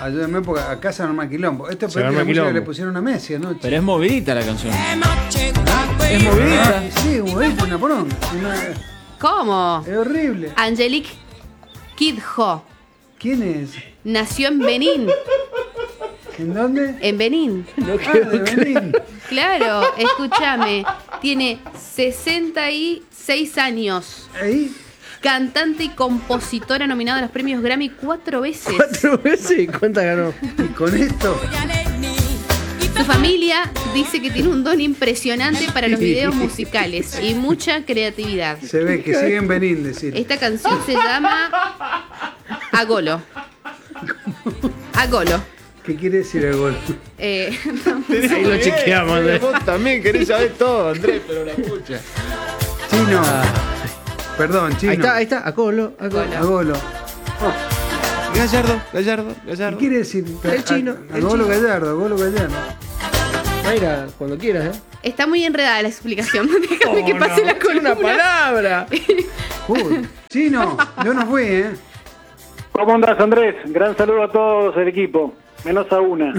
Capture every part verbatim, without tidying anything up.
ayúdenme porque acá se arma quilombo. Esto es Se la arma música quilombo. que le pusieron a Messi anoche. Pero es movidita la canción. Es movidita. Sí, movidita, una poronga. Una... ¿Cómo? Es horrible. Angelique Kidjo ¿Quién es? nació en Benín. ¿En dónde? En Benín. Ah, de Benín. Claro, escúchame. Tiene sesenta y seis años. Ahí. Cantante y compositora nominada a los premios Grammy cuatro veces. ¿Cuatro veces? ¿Cuántas ganó? Y con esto. Su familia dice que tiene un don impresionante para los videos musicales y mucha creatividad. Se ve que sigue en Benín, decir. Esta canción se llama Agolo. Agolo. ¿Qué quiere decir el gol? Eh, Ahí lo chequeamos, Andrés. Vos también querés saber todo, Andrés, pero la escucha. Chino. Perdón, chino. Ahí está, ahí está. Acolo, acolo. Agolo. Gallardo, Gallardo, ¿Qué Gallardo. quiere decir? El chino, A- el Agolo chino. Gallardo, Agolo Gallardo. Mayra, cuando quieras, ¿eh? está muy enredada la explicación. Déjame que pase la columna. Una palabra. Uy, chino, yo no fui, ¿eh? ¿Cómo andás, Andrés? Gran saludo a todos el equipo, menos a una.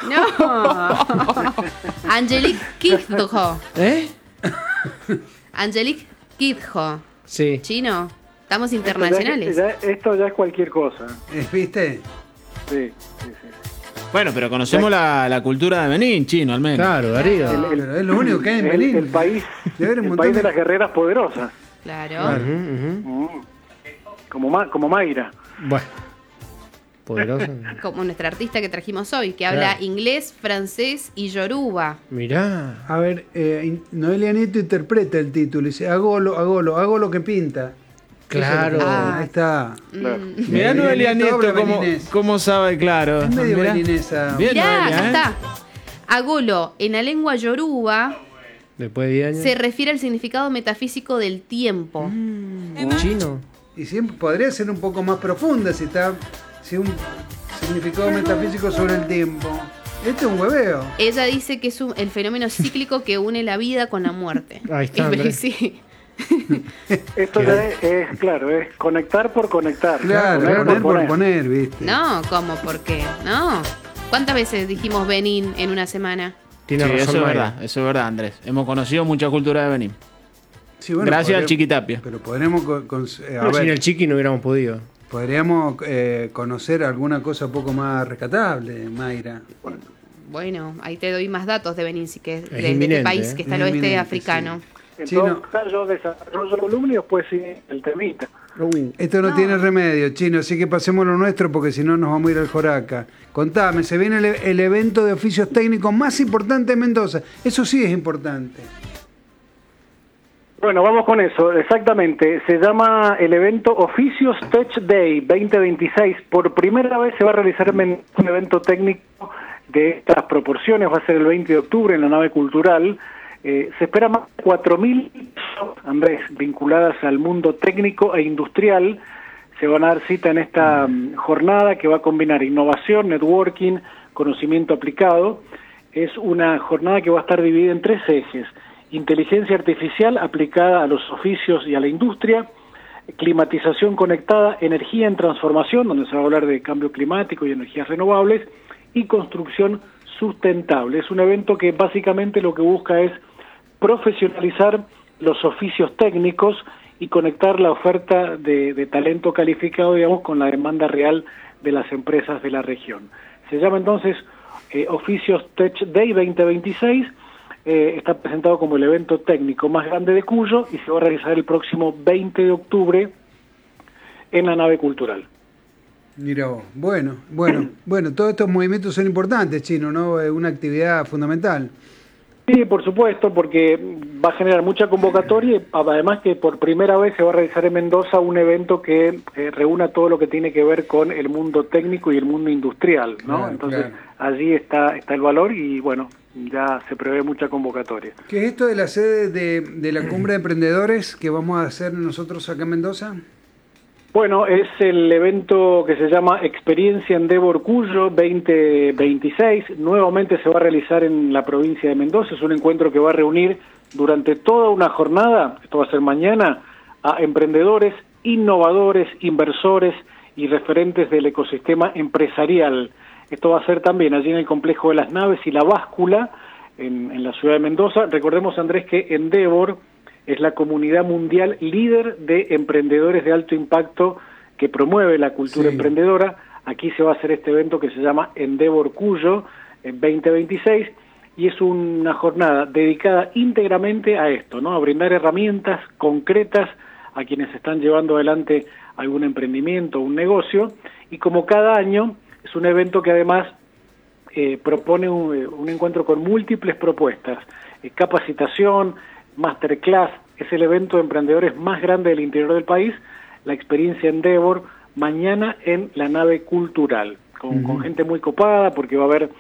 No. Angelique Kidjo. ¿Eh? Angelique Kidjo. Sí. Chino. Estamos Esto internacionales. ya, ya- esto ya es cualquier cosa. Eh, ¿Viste? Sí, sí, sí. Bueno, pero conocemos la, la cultura de Benín, chino, al menos. Claro, Darío. El- Pero es lo único que hay en El, Benín. el país, Debe haber un el montón país de de- las guerreras poderosas. Claro. Claro. Ujú, ujú. Mm. Como, Ma- como Mayra. Bueno. Poderoso. Como nuestra artista que trajimos hoy, que habla Claro. inglés, francés y yoruba. Mirá. A ver, eh, in- Noelia Nieto interpreta el título. Dice, Agolo, Agolo, hago lo que pinta. Claro. Eso es lo que- Ah. Ahí está. Claro. Mm. Mirá Noelia Nieto habla Nieto cómo, beninés. cómo sabe, claro. Es medio Mirá. beninesa. Bien, Mirá, Noelia, acá ¿eh? está. Agolo, en la lengua yoruba, Después de diez años. se refiere al significado metafísico del tiempo. Chino. Y siempre podría ser un poco más profunda si está si un significado metafísico sobre el tiempo. Este es un hueveo. Ella dice que es un- el fenómeno cíclico que une la vida con la muerte. Ahí está, Y- Andrés. sí. Esto ya es, es, claro, es conectar por conectar. Claro, Poner poner por poner, ¿viste? No, ¿cómo? ¿Por qué? No. ¿Cuántas veces dijimos Benín en una semana? Tiene Sí, razón, eso es Mayra. verdad, eso es verdad, Andrés. Hemos conocido mucha cultura de Benín. Sí, bueno, Gracias al podré- Chiquitapia. Pero podremos con- con- eh, a No, sin ver, el chiqui no hubiéramos podido. podríamos eh, conocer alguna cosa un poco más rescatable, Mayra. Bueno, ahí te doy más datos de Benín, sí que es de, de este inminente, país ¿eh? que está Es al oeste inminente, africano. En Chino. todo caso, yo desarrollo la columna y después sí el temita. Uh, Esto no, No. tiene remedio, chino, así que pasemos lo nuestro porque si no nos vamos a ir al Joraca. Contame, se viene el, el evento de oficios técnicos más importante de Mendoza. Eso sí es importante. Bueno, vamos con eso, exactamente. Se llama el evento Oficios Tech Day veinte veintiséis. Por primera vez se va a realizar en un evento técnico de estas proporciones. Va a ser el veinte de octubre en la nave cultural. Eh, se espera más de cuatro mil personas, Andrés, vinculadas al mundo técnico e industrial. Se van a dar cita en esta mm, jornada que va a combinar innovación, networking, conocimiento aplicado. Es una jornada que va a estar dividida en tres ejes: inteligencia artificial aplicada a los oficios y a la industria, climatización conectada, energía en transformación, donde se va a hablar de cambio climático y energías renovables, y construcción sustentable. Es un evento que básicamente lo que busca es profesionalizar los oficios técnicos y conectar la oferta de, de talento calificado, digamos, con la demanda real de las empresas de la región. Se llama entonces eh, Oficios Tech Day veinte veintiséis. Eh, está presentado como el evento técnico más grande de Cuyo y se va a realizar el próximo veinte de octubre en la nave cultural. Mira vos. Bueno, bueno, bueno, todos estos movimientos son importantes, chino, ¿no? Es una actividad fundamental. Sí, por supuesto, porque va a generar mucha convocatoria y además que por primera vez se va a realizar en Mendoza un evento que eh, reúna todo lo que tiene que ver con el mundo técnico y el mundo industrial, ¿no? Claro, Entonces claro. allí está está el valor y bueno, ya se prevé mucha convocatoria. ¿Qué es esto de la sede de, de la cumbre de emprendedores que vamos a hacer nosotros acá en Mendoza? Bueno, es el evento que se llama Experiencia Endeavor Cuyo veinte veintiséis. Nuevamente se va a realizar en la provincia de Mendoza. Es un encuentro que va a reunir durante toda una jornada, esto va a ser mañana, a emprendedores, innovadores, inversores y referentes del ecosistema empresarial Esto va a ser también allí en el complejo de las Naves y la Báscula, en, en la ciudad de Mendoza. Recordemos, Andrés, que Endeavor es la comunidad mundial líder de emprendedores de alto impacto que promueve la cultura Sí. emprendedora. Aquí se va a hacer este evento que se llama Endeavor Cuyo en veinte veintiséis, y es una jornada dedicada íntegramente a esto, ¿no? A brindar herramientas concretas a quienes están llevando adelante algún emprendimiento, un negocio, y como cada año es un evento que además eh, propone un, un encuentro con múltiples propuestas, eh, capacitación, masterclass. Es el evento de emprendedores más grande del interior del país, la experiencia Endeavor, mañana en la nave cultural, con, uh-huh. con gente muy copada, porque va a haber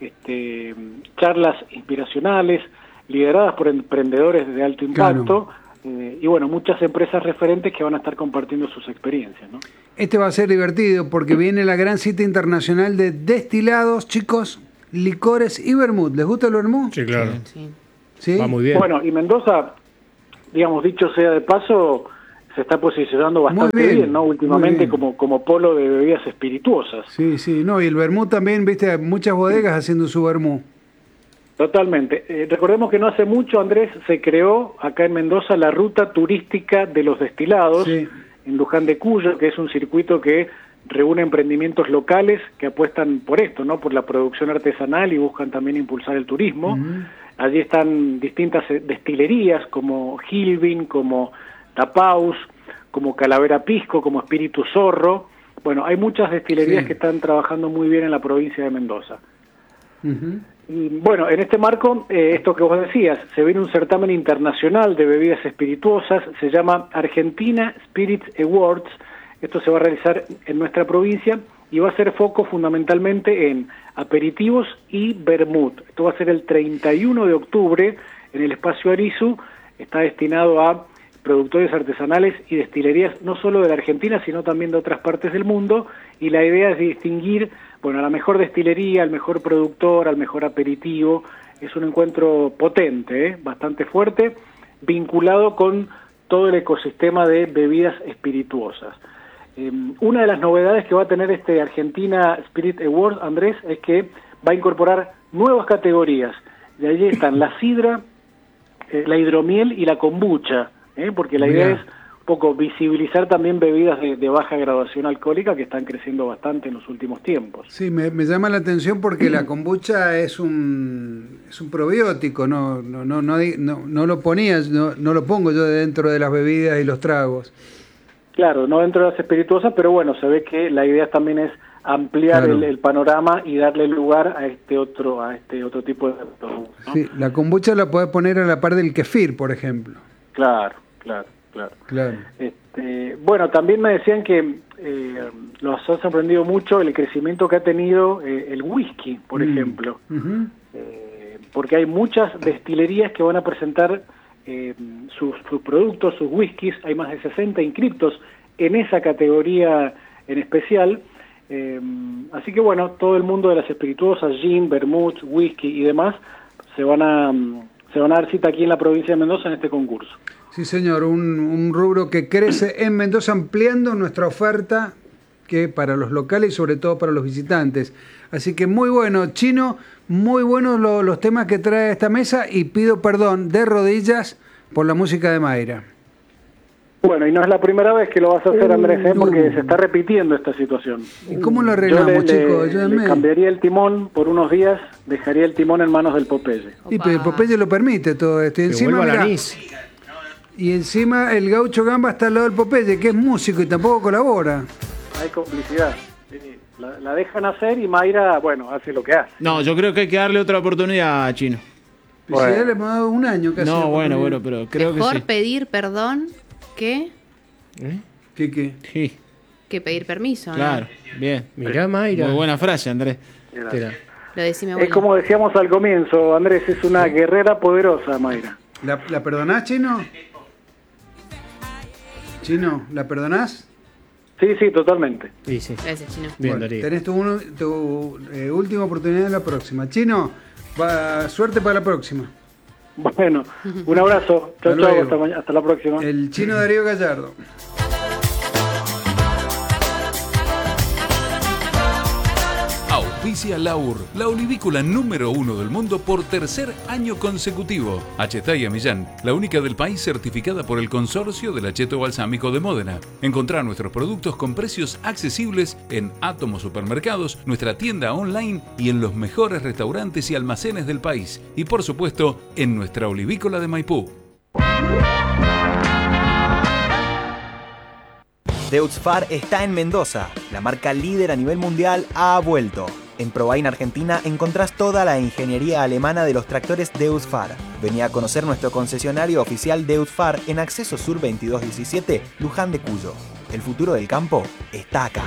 este, charlas inspiracionales, lideradas por emprendedores de alto impacto, claro. eh, y bueno, muchas empresas referentes que van a estar compartiendo sus experiencias, ¿no? Este va a ser divertido porque viene la gran cita internacional de destilados, chicos, licores y vermut. ¿Les gusta el vermut? Sí, claro. Sí. ¿Sí? Va muy bien. Bueno, y Mendoza, digamos, dicho sea de paso, se está posicionando bastante Muy bien, bien, ¿no? Últimamente bien. como, como polo de bebidas espirituosas. Sí, sí, no, y el vermut también, viste, muchas bodegas haciendo su vermut. Totalmente. Eh, recordemos que no hace mucho, Andrés, se creó acá en Mendoza la ruta turística de los destilados, Sí. en Luján de Cuyo, que es un circuito que reúne emprendimientos locales que apuestan por esto, ¿no? Por la producción artesanal y buscan también impulsar el turismo. Uh-huh. Allí están distintas destilerías como Gilvin, como Tapaus, como Calavera Pisco, como Espíritu Zorro. Bueno, hay muchas destilerías Sí. que están trabajando muy bien en la provincia de Mendoza. Uh-huh. Y bueno, en este marco, eh, esto que vos decías, se viene un certamen internacional de bebidas espirituosas, se llama Argentina Spirits Awards. Esto se va a realizar en nuestra provincia y va a ser foco fundamentalmente en aperitivos y vermut. Esto va a ser el treinta y uno de octubre en el espacio Arizu. Está destinado a productores artesanales y destilerías no solo de la Argentina, sino también de otras partes del mundo, y la idea es distinguir, bueno, a la mejor destilería, al mejor productor, al mejor aperitivo. Es un encuentro potente, ¿eh? Bastante fuerte, vinculado con todo el ecosistema de bebidas espirituosas. Eh, una de las novedades que va a tener este Argentina Spirit Award, Andrés, es que va a incorporar nuevas categorías. De allí están la sidra, eh, la hidromiel y la kombucha, ¿eh? Porque la idea Mirá. es un poco visibilizar también bebidas de, de baja graduación alcohólica que están creciendo bastante en los últimos tiempos. Sí, me, me llama la atención porque la kombucha es un es un probiótico, no no no no, no, no lo ponía, no, no lo pongo yo dentro de las bebidas y los tragos. Claro, no dentro de las espirituosas, pero bueno, se ve que la idea también es ampliar Claro. el, el panorama y darle lugar a este otro a este otro tipo de productos, ¿no? Sí, la kombucha la podés poner a la par del kefir, por ejemplo. Claro, claro, claro. Claro. Este, bueno, también me decían que eh, los ha sorprendido mucho el crecimiento que ha tenido eh, el whisky, por Mm. ejemplo, Uh-huh. eh, porque hay muchas destilerías que van a presentar eh, sus, sus productos, sus whiskies. Hay más de sesenta inscriptos en esa categoría en especial. Eh, así que bueno, todo el mundo de las espirituosas, gin, vermouth, whisky y demás, se van a se van a dar cita aquí en la provincia de Mendoza en este concurso. Sí, señor, un, un rubro que crece en Mendoza, ampliando nuestra oferta que para los locales y sobre todo para los visitantes. Así que muy bueno, Chino, muy buenos lo, los temas que trae esta mesa, y pido perdón de rodillas por la música de Mayra. Bueno, y no es la primera vez que lo vas a hacer, Andrés, ¿eh? Uh, Porque no. se está repitiendo esta situación. ¿Y cómo lo Yo arreglamos, le, chicos? le, Ayúdenme. le cambiaría el timón por unos días, dejaría el timón en manos del Popeye. Y pero el Popeye lo permite todo esto. Y Que encima, vuelva mirá, la anís. y encima el gaucho Gamba está al lado del Popeye, que es músico y tampoco colabora. Hay complicidad. Sí, La, la dejan hacer y Mayra, bueno, hace lo que hace. No, yo creo que hay que darle otra oportunidad, Chino. Pero Bueno. si ya le hemos dado un año casi. No, de bueno, bueno, oportunidad. pero creo que Mejor sí. pedir perdón que, ¿Eh? ¿Qué, qué? Sí, que pedir permiso, ¿no? claro, bien. Mirá, Mayra. Muy buena frase, Andrés. Espera. Lo decía mi Es abuela. como decíamos al comienzo, Andrés, es una guerrera poderosa, Mayra. ¿La, ¿La perdonás, Chino? Chino, ¿la perdonás? Sí, sí, totalmente. Sí, sí. Gracias, Chino. Bien, Bueno, Darío. tenés tu, uno- tu eh, última oportunidad en la próxima. Chino, va, suerte para la próxima. Bueno, un abrazo. Hasta Chao, chao, luego. hasta, mañana, hasta la próxima. El Chino Darío Gallardo. Auspicio Auspicia Laur, la olivícola número uno del mundo por tercer año consecutivo. Achetaya Millán, la única del país certificada por el Consorcio del Acheto Balsámico de Módena. Encontrá nuestros productos con precios accesibles en Átomo Supermercados, nuestra tienda online y en los mejores restaurantes y almacenes del país. Y por supuesto, en nuestra olivícola de Maipú. Deutz-Fahr está en Mendoza. La marca líder a nivel mundial ha vuelto. En Probain Argentina encontrás toda la ingeniería alemana de los tractores Deutz-Fahr. Vení a conocer nuestro concesionario oficial Deutz-Fahr en Acceso Sur veintidós diecisiete, Luján de Cuyo. El futuro del campo está acá.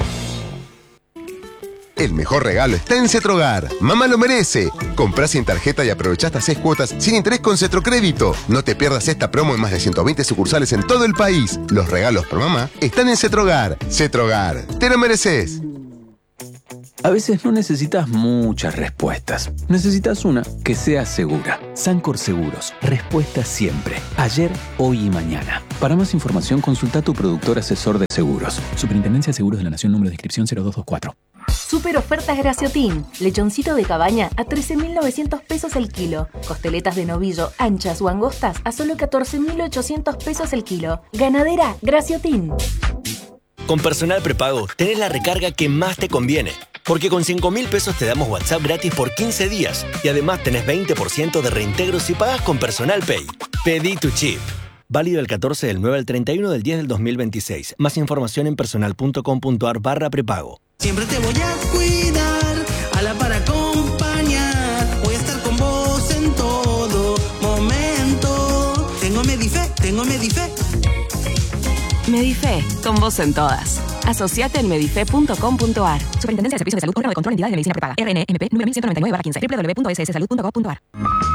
El mejor regalo está en Cetrogar. Mamá lo merece. Comprá sin tarjeta y aprovechá hasta seis cuotas sin interés con Cetrocrédito. No te pierdas esta promo en más de ciento veinte sucursales en todo el país. Los regalos por mamá están en Cetrogar. Cetrogar, te lo mereces. A veces no necesitas muchas respuestas. Necesitas una que sea segura. Sancor Seguros. Respuesta siempre. Ayer, hoy y mañana. Para más información, consulta a tu productor asesor de seguros. Superintendencia de Seguros de la Nación, número de inscripción cero dos dos cuatro. Super ofertas Graciotín. Lechoncito de cabaña a trece mil novecientos pesos el kilo. Costeletas de novillo, anchas o angostas a solo catorce mil ochocientos pesos el kilo. Ganadera Graciotín. Con Personal Prepago tenés la recarga que más te conviene. Porque con cinco mil pesos te damos WhatsApp gratis por quince días. Y además tenés veinte por ciento de reintegro si pagas con Personal Pay. Pedí tu chip. Válido el catorce del nueve al treinta y uno del diez del dos mil veintiséis. Más información en personal.com.ar barra prepago. Siempre te voy a cuidar, a la par acompañar. Voy a estar con vos en todo momento. Tengo Medife, tengo Medife. Medife, con vos en todas. Asociate en medife punto com punto ar. Superintendencia de Servicios de Salud, órgano de control de entidades de medicina prepaga. R N M P número mil ciento noventa y nueve barra quince. doble u doble u doble u punto s s salud punto gov punto ar.